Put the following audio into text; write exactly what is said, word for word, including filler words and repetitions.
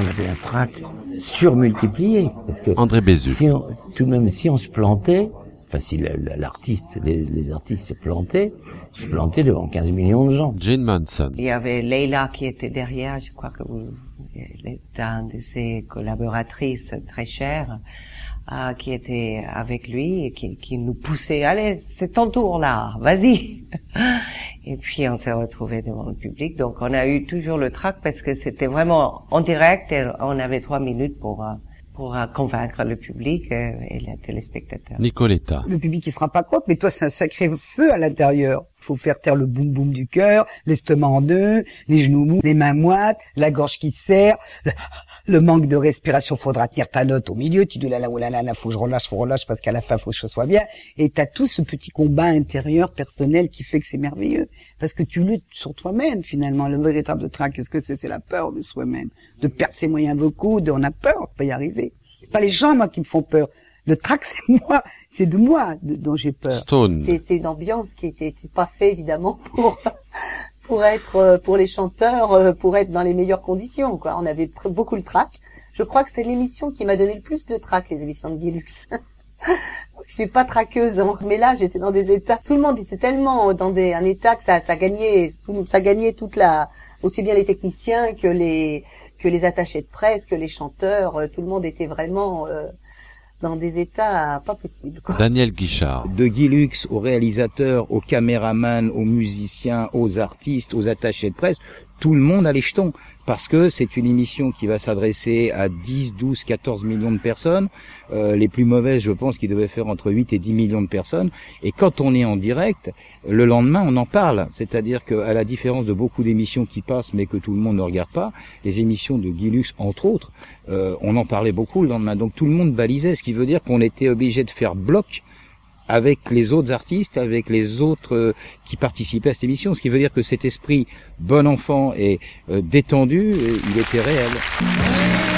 on avait un trac surmultiplié. Parce que André Bézu. Si on, tout de même, si on se plantait, enfin, si l'artiste, les, les artistes se plantaient, se plantaient devant quinze millions de gens. Jane Manson. Il y avait Leila qui était derrière, je crois que vous, était un de ses collaboratrices très chères, euh, qui était avec lui et qui, qui nous poussait, allez, c'est ton tour là, vas-y. Et puis on s'est retrouvés devant le public, donc on a eu toujours le trac parce que c'était vraiment en direct et on avait trois minutes pour euh, pour euh, convaincre le public euh, et les téléspectateurs. Nicoletta. Le public il se rend pas compte, mais toi c'est un sacré feu à l'intérieur. Faut faire taire le boum boum du cœur, l'estomac en deux, les genoux mous, les mains moites, la gorge qui serre, le, le manque de respiration. Faudra tenir ta note au milieu. Tu dis là là là là là, faut que je relâche, faut que je relâche parce qu'à la fin faut que je sois bien. Et t'as tout ce petit combat intérieur personnel qui fait que c'est merveilleux parce que tu luttes sur toi-même finalement. Le véritable trac, qu'est-ce que c'est? C'est la peur de soi-même, de perdre ses moyens vocaux. De, on a peur de pas y arriver. C'est pas les gens moi qui me font peur. Le trac, c'est moi, c'est de moi de, dont j'ai peur. Stone. C'était une ambiance qui était, était pas faite évidemment pour pour être pour les chanteurs, pour être dans les meilleures conditions, quoi. On avait beaucoup le trac. Je crois que c'est l'émission qui m'a donné le plus de trac, les émissions de Guy Lux. Je suis pas traqueuse, hein, mais là j'étais dans des états. Tout le monde était tellement dans des un état que ça ça gagnait, ça gagnait toute la, aussi bien les techniciens que les que les attachés de presse, que les chanteurs. Tout le monde était vraiment euh, dans des états pas possibles, quoi. Daniel Guichard. De Guy Lux aux réalisateurs, aux caméramans, aux musiciens, aux artistes, aux attachés de presse, tout le monde a les jetons. Parce que c'est une émission qui va s'adresser à dix, douze, quatorze millions de personnes. Euh, les plus mauvaises, je pense, qui devaient faire entre huit et dix millions de personnes. Et quand on est en direct, le lendemain, on en parle. C'est-à-dire qu'à la différence de beaucoup d'émissions qui passent, mais que tout le monde ne regarde pas, les émissions de Guy Lux, entre autres, euh, on en parlait beaucoup le lendemain. Donc tout le monde balisait, ce qui veut dire qu'on était obligé de faire bloc avec les autres artistes, avec les autres euh, qui participaient à cette émission, ce qui veut dire que cet esprit bon enfant et euh, détendu, euh, il était réel.